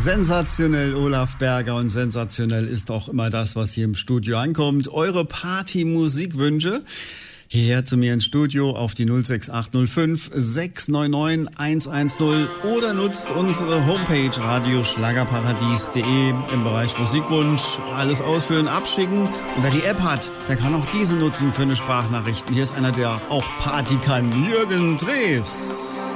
Sensationell, Olaf Berger, und sensationell ist auch immer das, was hier im Studio ankommt. Eure Party-Musikwünsche hierher zu mir ins Studio auf die 06805 699 110 oder nutzt unsere Homepage radioschlagerparadies.de im Bereich Musikwunsch. Alles ausfüllen, abschicken. Und wer die App hat, der kann auch diese nutzen für eine Sprachnachricht. Hier ist einer, der auch Party kann, Jürgen Drews.